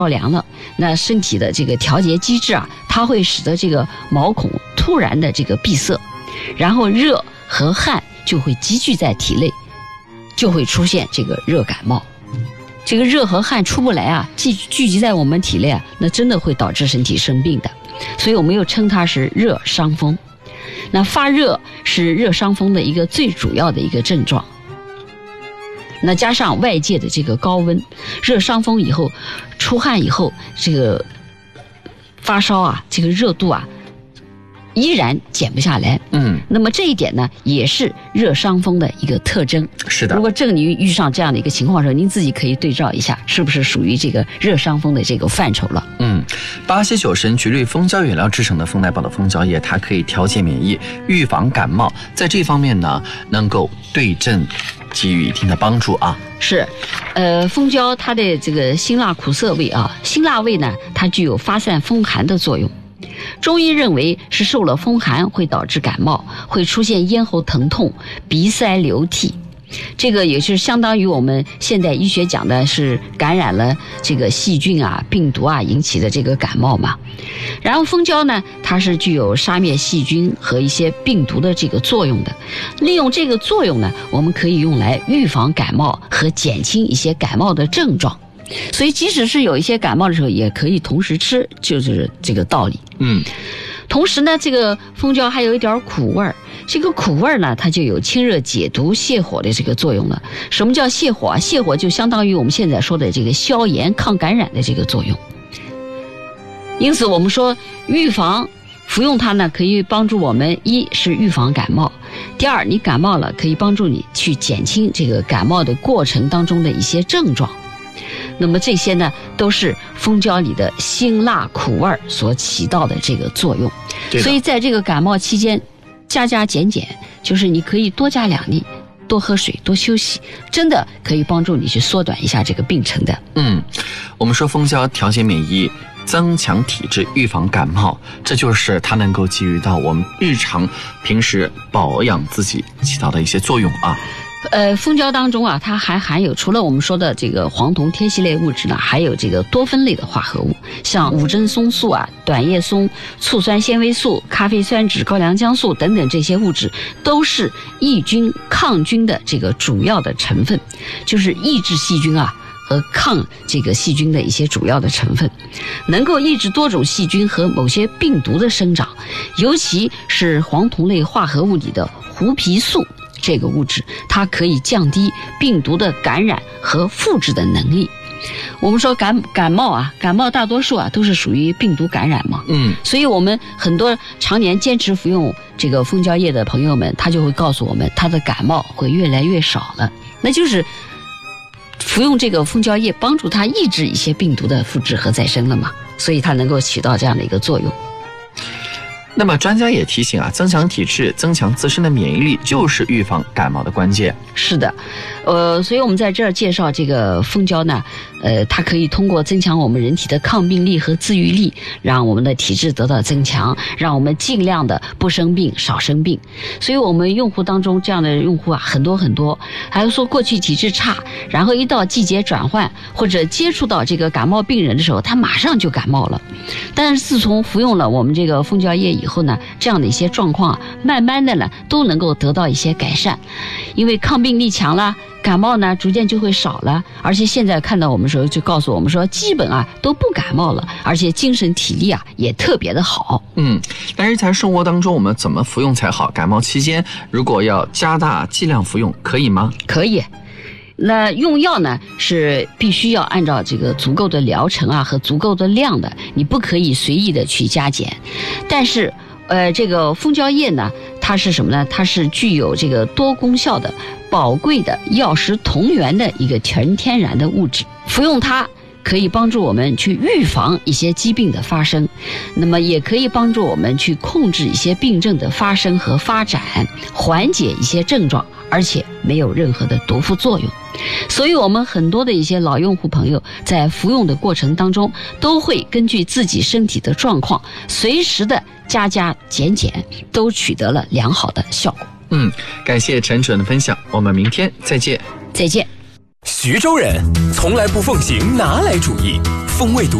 凉了，那身体的这个调节机制啊，它会使得这个毛孔突然的这个闭塞，然后热和汗就会积聚在体内，就会出现这个热感冒。这个热和汗出不来啊，聚集在我们体内啊，那真的会导致身体生病的。所以我们又称它是热伤风。那发热是热伤风的一个最主要的一个症状。那加上外界的这个高温，热伤风以后，出汗以后，这个发烧啊，这个热度啊，依然减不下来。那么这一点呢，也是热伤风的一个特征。 是的。 如果正您遇上这样的一个情况的时候，您自己可以对照一下，是不是属于这个热伤风的这个范畴了？ 巴西酒神菊类蜂胶原料制成的蜂奶宝的蜂胶液，它可以调节免疫，预防感冒，在这方面呢，能够对症给予一定的帮助啊。 是，蜂胶它的这个辛辣苦涩味啊，辛辣味呢，它具有发散风寒的作用。中医认为是受了风寒会导致感冒，会出现咽喉疼痛、鼻塞流涕，这个也是相当于我们现代医学讲的是感染了这个细菌啊、病毒啊引起的这个感冒嘛。然后蜂胶呢，它是具有杀灭细菌和一些病毒的这个作用的。利用这个作用呢，我们可以用来预防感冒和减轻一些感冒的症状。所以即使是有一些感冒的时候，也可以同时吃，就是这个道理。同时呢，这个蜂胶还有一点苦味儿，这个苦味儿呢，它就有清热解毒、泻火的这个作用了。什么叫泻火啊？泻火就相当于我们现在说的这个消炎、抗感染的这个作用。因此，我们说服用它呢，可以帮助我们，一是预防感冒，第二，你感冒了可以帮助你去减轻这个感冒的过程当中的一些症状。那么这些呢，都是蜂胶里的辛辣苦味所起到的这个作用。所以在这个感冒期间，加减，就是你可以多加2粒，多喝水，多休息，真的可以帮助你去缩短一下这个病程的。 我们说蜂胶调节免疫，增强体质，预防感冒，这就是它能够给予到我们日常平时保养自己起到的一些作用啊。 蜂胶当中啊，它还含有除了我们说的这个黄酮萜烯类物质呢，还有这个多酚类的化合物，像五珍松素啊、短叶松、醋酸纤维素、咖啡酸酯、高良姜素等等，这些物质都是抑菌抗菌的这个主要的成分，就是抑制细菌啊和抗这个细菌的一些主要的成分，能够抑制多种细菌和某些病毒的生长，尤其是黄酮类化合物里的胡皮素这个物质，它可以降低病毒的感染和复制的能力。我们说感冒大多数啊都是属于病毒感染嘛，所以我们很多常年坚持服用这个蜂胶液的朋友们，他就会告诉我们，他的感冒会越来越少了，那就是服用这个蜂胶液帮助他抑制一些病毒的复制和再生了嘛，所以它能够起到这样的一个作用。 那么专家也提醒啊，增强体质、增强自身的免疫力就是预防感冒的关键。 是的，所以我们在这儿介绍这个蜂胶呢，它可以通过增强我们人体的抗病力和自愈力，让我们的体质得到增强，让我们尽量的不生病、少生病。所以我们用户当中这样的用户啊很多，还有说过去体质差，然后一到季节转换或者接触到这个感冒病人的时候，他马上就感冒了。但是自从服用了我们这个蜂胶液以后呢，这样的一些状况慢慢的呢都能够得到一些改善，因为抗病力强了，感冒呢逐渐就会少了，而且现在看到我们时候就告诉我们说，基本啊都不感冒了，而且精神体力啊也特别的好。 但是在生活当中我们怎么服用才好？感冒期间如果要加大剂量服用，可以吗？ 可以。那用药呢是必须要按照这个足够的疗程啊和足够的量的，你不可以随意的去加减。但是这个蜂胶液呢，它是什么呢？它是具有这个多功效的宝贵的药食同源的一个纯天然的物质，服用它可以帮助我们去预防一些疾病的发生，那么也可以帮助我们去控制一些病症的发生和发展，缓解一些症状，而且没有任何的毒副作用。所以我们很多的一些老用户朋友在服用的过程当中，都会根据自己身体的状况随时的加减，都取得了良好的效果。 感谢陈主任的分享，我们明天再见。 徐州人从来不奉行拿来主义，风味独